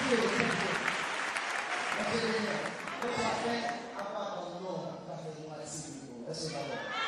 Você quer a palavra do nome para fazer uma segunda? Essa é a